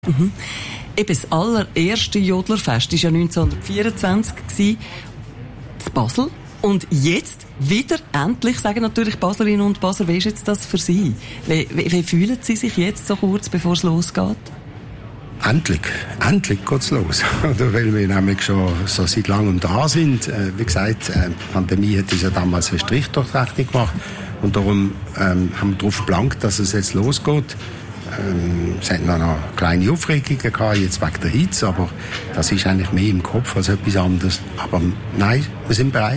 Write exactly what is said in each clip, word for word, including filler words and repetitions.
Mhm. Eben das allererste Jodlerfest war ja neunzehnhundertvierundzwanzig in Basel. Und jetzt wieder, endlich, sagen natürlich Baslerinnen und Basler, wie ist jetzt das für Sie? Wie, wie, wie fühlen Sie sich jetzt so kurz, bevor es losgeht? Endlich, endlich geht's los. Oder weil wir nämlich schon so seit langem da sind. Äh, wie gesagt, äh, die Pandemie hat uns ja damals einen Strich durch die Rechnung gemacht. Und darum ähm, haben wir darauf geblankt, dass es jetzt losgeht. Ähm, es hat noch eine kleine Aufregung gehabt, jetzt wegen der Hitze, aber das ist eigentlich mehr im Kopf als etwas anderes. Aber nein, wir sind bereit.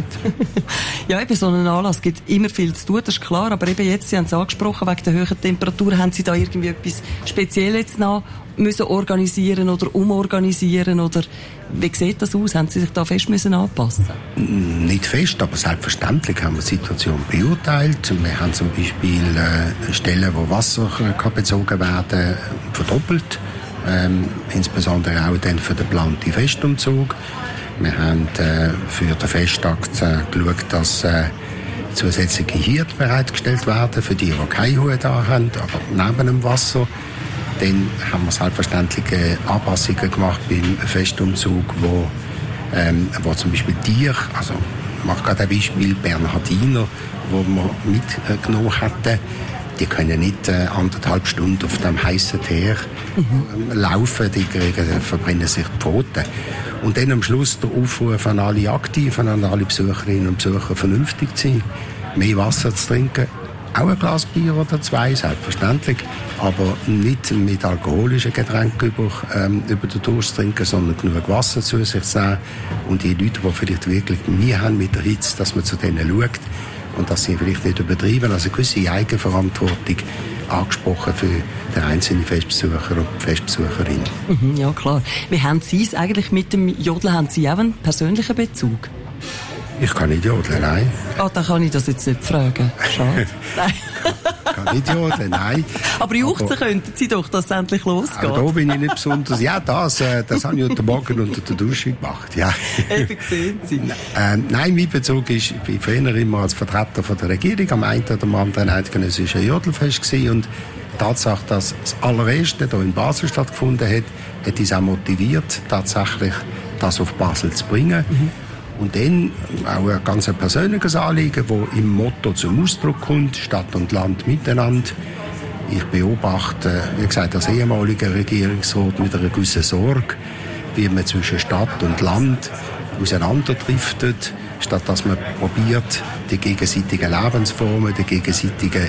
Ja, eben so einen Anlass gibt immer viel zu tun, das ist klar. Aber eben jetzt, Sie haben es angesprochen, wegen der hohen Temperatur, haben Sie da irgendwie etwas Spezielles jetzt noch müssen organisieren oder umorganisieren? Oder wie sieht das aus? Haben Sie sich da fest müssen anpassen? Nicht fest, aber selbstverständlich haben wir die Situation beurteilt. Wir haben zum Beispiel äh, Stellen, wo Wasser kann bezogen werden, verdoppelt. Ähm, insbesondere auch dann für den geplanten Festumzug. Wir haben äh, für den Festakt äh, geschaut, dass äh, zusätzliche Hirte bereitgestellt werden für die, die keine Hut da haben, aber neben dem Wasser. Dann haben wir selbstverständlich Anpassungen gemacht beim Festumzug, wo, ähm, wo zum Beispiel Tiere, also ich mache gerade ein Beispiel, Bernhardiner, wo wir mitgenommen hatten, die können nicht äh, anderthalb Stunden auf dem heißen Teer mhm. äh, laufen, die kriegen, verbrennen sich die Pfoten. Und dann am Schluss der Aufruf an alle Aktiven, an alle Besucherinnen und Besucher, vernünftig zu sein, mehr Wasser zu trinken. Auch ein Glas Bier oder zwei, selbstverständlich. Aber nicht mit alkoholischen Getränken über, ähm, über den Durst trinken, sondern genug Wasser zu sich zu nehmen. Und die Leute, die vielleicht wirklich Mühe haben mit der Hitze, dass man zu denen schaut und dass sie vielleicht nicht übertreiben. Also eine gewisse Eigenverantwortung angesprochen für den einzelnen Festbesucher und Festbesucherin. Mhm, ja, klar. Wie haben Sie es eigentlich mit dem Jodeln? Haben Sie auch einen persönlichen Bezug? Ich kann nicht jodeln, nein. Ah, dann kann ich das jetzt nicht fragen. Schade. Nein. Ich kann nicht jodeln, nein. Aber juchzen könnten Sie doch, dass es endlich losgeht. Aber da bin ich nicht besonders. Ja, das, äh, das habe ich heute Morgen unter der Dusche gemacht. Ja. Eben sehen Sie. Äh, nein, mein Bezug ist, ich bin früher immer als Vertreter von der Regierung am einen oder am anderen eidgenössischen Jodelfest gewesen. Und die Tatsache, dass das allererste hier in Basel stattgefunden hat, hat uns auch motiviert, tatsächlich das auf Basel zu bringen. Mhm. Und dann auch ein ganz persönliches Anliegen, das im Motto zum Ausdruck kommt, Stadt und Land miteinander. Ich beobachte, wie gesagt, als ehemaliger Regierungsrat mit einer gewissen Sorge, wie man zwischen Stadt und Land auseinanderdriftet, statt dass man probiert, die gegenseitigen Lebensformen, die gegenseitige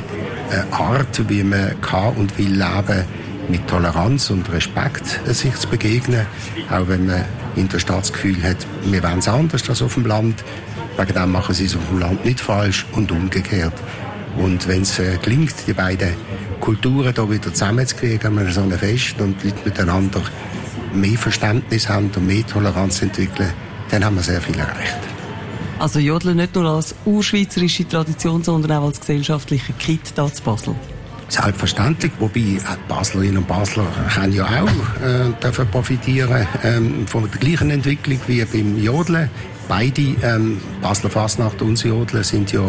Art, wie man kann und will leben, mit Toleranz und Respekt sich zu begegnen, auch wenn man in der Stadt das Gefühl hat, wir wollen es anders als auf dem Land. Wegen dem machen sie es auf dem Land nicht falsch und umgekehrt. Und wenn es äh, gelingt, die beiden Kulturen hier wieder zusammenzukriegen an so einem Fest und die Leute miteinander mehr Verständnis haben und mehr Toleranz entwickeln, dann haben wir sehr viel erreicht. Also Jodeln nicht nur als urschweizerische Tradition, sondern auch als gesellschaftlicher Kit hier zu Basel? Selbstverständlich, wobei auch die Baslerinnen und Basler haben ja auch äh, dürfen profitieren ähm, von der gleichen Entwicklung wie beim Jodeln. Beide, ähm, Basler Fasnacht und Jodeln, sind ja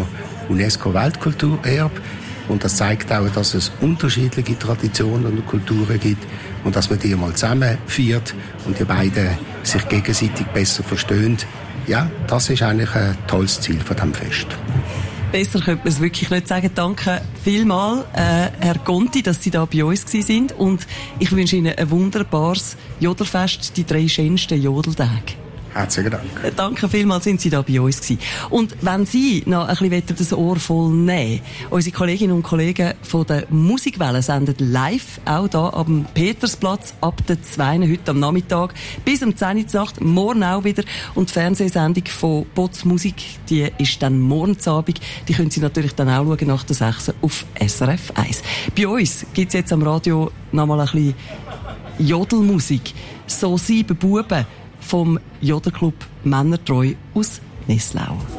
UNESCO-Weltkulturerbe. Und das zeigt auch, dass es unterschiedliche Traditionen und Kulturen gibt und dass man die mal zusammenführt und die beiden sich gegenseitig besser verstehen. Ja, das ist eigentlich ein tolles Ziel von diesem Fest. Besser könnte man es wirklich nicht sagen. Danke vielmals, äh, Herr Gonti, dass Sie da bei uns gewesen sind. Und ich wünsche Ihnen ein wunderbares Jodelfest, die drei schönsten Jodeltage. Herzlichen Dank. Äh, danke vielmals, sind Sie da bei uns gewesen. Und wenn Sie noch ein bisschen das Ohr voll nehmen, unsere Kolleginnen und Kollegen von der Musikwelle senden live, auch hier am Petersplatz, ab der zwei heute am Nachmittag, bis um zehn Uhr Nacht, morgen auch wieder. Und die Fernsehsendung von Boz Musik, die ist dann morgen Abend. Die können Sie natürlich dann auch schauen nach der sechs auf S R F eins. Bei uns gibt es jetzt am Radio noch mal ein bisschen Jodelmusik. So sieben Buben vom Jodelclub Männertreu aus Nesslau.